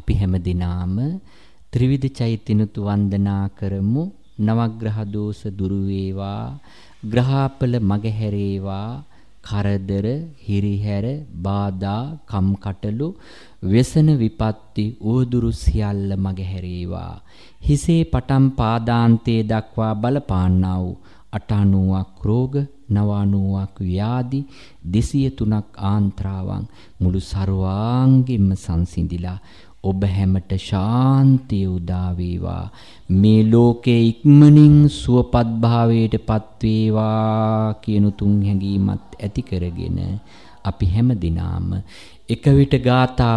අපි හැම දිනාම ත්‍රිවිධ චෛත්‍යනුතු වන්දනා කරමු. නවග්‍රහ දෝෂ දුරු වේවා, ග්‍රහාපල මගහැරේවා, කරදර, හිරිහැර, බාධා, කම්කටොළු, ව්‍යසන විපත්ති උදුරු සියල්ල මගහැරේවා. හිසේ පටන් පාදාන්තයේ දක්වා බලපාන්නා වූ 93ක් රෝග, 99ක් ව්‍යාධි, 203ක් ආන්ත්‍රාවන් මුළු සර්වාංගෙම සංසිඳිලා ඔබ හැමට ශාන්තිය උදා වේවා. මේ ලෝකේ ඉක්මනින් සුවපත් භාවයට පත් වේවා කියන තුන් හැඟීමත් ඇති කරගෙන අපි හැම දිනාම එක විට ගාථා